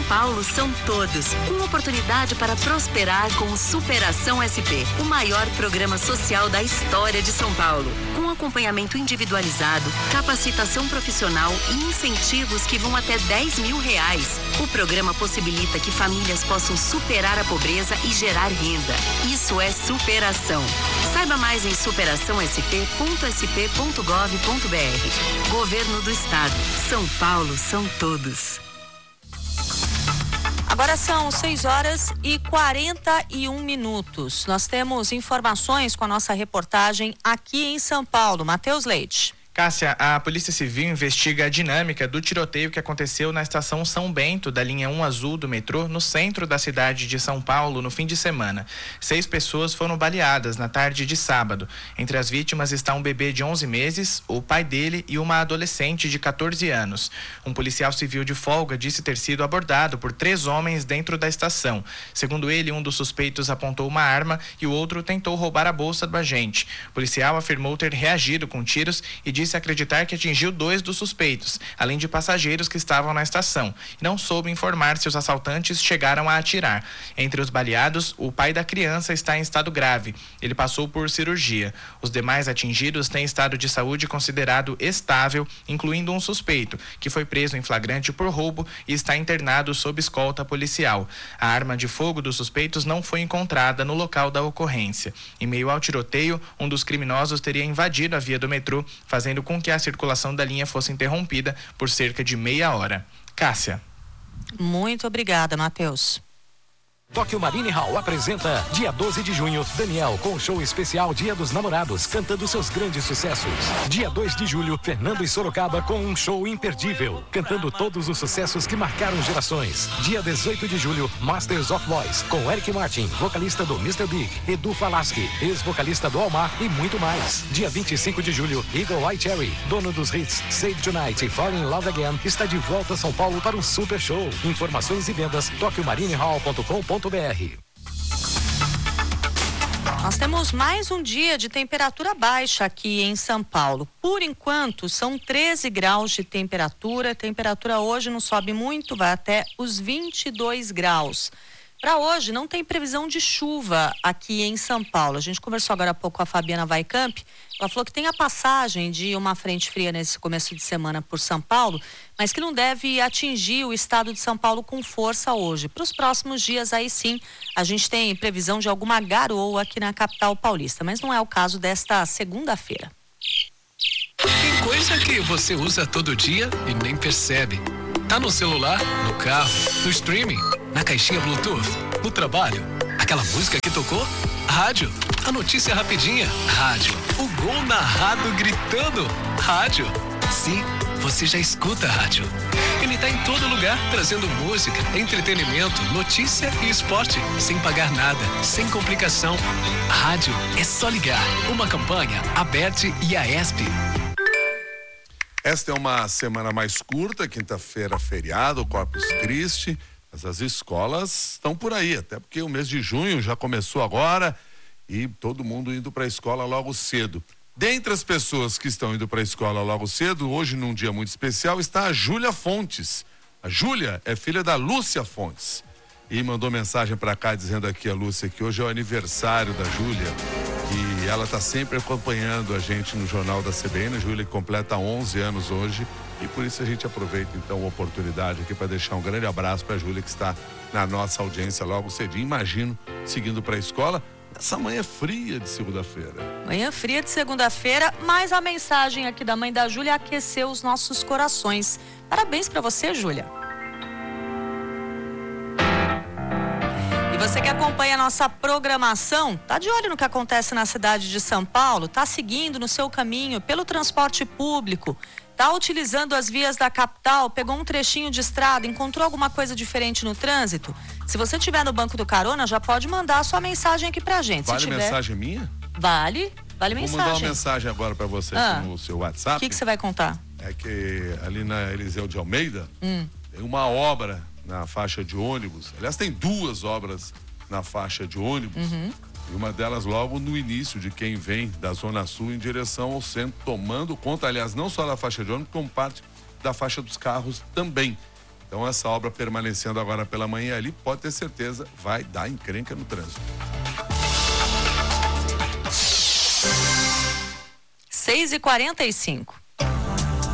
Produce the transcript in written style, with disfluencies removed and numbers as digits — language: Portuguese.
Paulo são todos, com oportunidade para prosperar com o Superação SP, o maior programa social da história de São Paulo. Com acompanhamento individualizado, capacitação profissional e incentivos que vão até R$10 mil. O programa possibilita que famílias possam superar a pobreza e gerar renda. Isso é superação. Saiba mais em superaçãosp.sp.gov.br. Governo do Estado. São Paulo são todos. Agora são 6h41. Nós temos informações com a nossa reportagem aqui em São Paulo. Matheus Leite. Cássia, a Polícia Civil investiga a dinâmica do tiroteio que aconteceu na estação São Bento, da linha 1 azul do metrô, no centro da cidade de São Paulo, no fim de semana. 6 pessoas foram baleadas na tarde de sábado. Entre as vítimas está um bebê de 11 meses, o pai dele e uma adolescente de 14 anos. Um policial civil de folga disse ter sido abordado por 3 homens dentro da estação. Segundo ele, um dos suspeitos apontou uma arma e o outro tentou roubar a bolsa do agente. O policial afirmou ter reagido com tiros e disse acreditar que atingiu 2 dos suspeitos, além de passageiros que estavam na estação, e não soube informar se os assaltantes chegaram a atirar. Entre os baleados, o pai da criança está em estado grave. Ele passou por cirurgia. Os demais atingidos têm estado de saúde considerado estável, incluindo um suspeito, que foi preso em flagrante por roubo e está internado sob escolta policial. A arma de fogo dos suspeitos não foi encontrada no local da ocorrência. Em meio ao tiroteio, um dos criminosos teria invadido a via do metrô, fazendo com que a circulação da linha fosse interrompida por cerca de meia hora. Cássia. Muito obrigada, Matheus. Tóquio Marine Hall apresenta dia 12 de junho, Daniel com o show especial Dia dos Namorados, cantando seus grandes sucessos. Dia 2 de julho, Fernando e Sorocaba com um show imperdível, cantando todos os sucessos que marcaram gerações. Dia 18 de julho, Masters of Voice, com Eric Martin, vocalista do Mr. Big, Edu Falaschi, ex-vocalista do Almar e muito mais. Dia 25 de julho, Eagle Eye Cherry, dono dos hits Save Tonight e Fall in Love Again, está de volta a São Paulo para um super show. Informações e vendas, toquiomarinehall.com.br. Nós temos mais um dia de temperatura baixa aqui em São Paulo. Por enquanto, são 13 graus de temperatura. A temperatura hoje não sobe muito, vai até os 22 graus. Para hoje, não tem previsão de chuva aqui em São Paulo. A gente conversou agora há pouco com a Fabiana Weicamp. Ela falou que tem a passagem de uma frente fria nesse começo de semana por São Paulo, mas que não deve atingir o estado de São Paulo com força hoje. Para os próximos dias, aí sim, a gente tem previsão de alguma garoa aqui na capital paulista, mas não é o caso desta segunda-feira. Tem coisa que você usa todo dia e nem percebe. Tá no celular, no carro, no streaming, na caixinha Bluetooth, no trabalho. Aquela música que tocou? Rádio. A notícia rapidinha? Rádio. O gol narrado gritando? Rádio. Sim, você já escuta a rádio. Ele tá em todo lugar, trazendo música, entretenimento, notícia e esporte, sem pagar nada, sem complicação. Rádio é só ligar. Uma campanha, Abert e Aesp. Esta é uma semana mais curta, quinta-feira feriado, Corpus Christi, mas as escolas estão por aí, até porque o mês de junho já começou agora e todo mundo indo para a escola logo cedo. Dentre as pessoas que estão indo para a escola logo cedo, hoje num dia muito especial, está a Júlia Fontes. A Júlia é filha da Lúcia Fontes e mandou mensagem para cá dizendo aqui a Lúcia que hoje é o aniversário da Júlia. E ela está sempre acompanhando a gente no Jornal da CBN, Júlia, que completa 11 anos hoje, e por isso a gente aproveita então a oportunidade aqui para deixar um grande abraço para a Júlia, que está na nossa audiência logo cedinho, imagino, seguindo para a escola, essa manhã fria de segunda-feira. Manhã fria de segunda-feira, mas a mensagem aqui da mãe da Júlia aqueceu os nossos corações. Parabéns para você, Júlia. E você que acompanha a nossa programação, tá de olho no que acontece na cidade de São Paulo, tá seguindo no seu caminho pelo transporte público, tá utilizando as vias da capital, pegou um trechinho de estrada, encontrou alguma coisa diferente no trânsito? Se você estiver no banco do carona, já pode mandar a sua mensagem aqui pra gente. Vale mensagem minha? Vale mensagem. Vou mandar uma mensagem agora pra você aqui no seu WhatsApp. O que você vai contar? É que ali na Eliseu de Almeida tem uma obra na faixa de ônibus. Aliás, tem 2 obras na faixa de ônibus. E uma delas logo no início de quem vem da Zona Sul em direção ao centro, tomando conta, aliás, não só da faixa de ônibus, como parte da faixa dos carros também. Então essa obra permanecendo agora pela manhã ali, pode ter certeza, vai dar encrenca no trânsito. 6h45.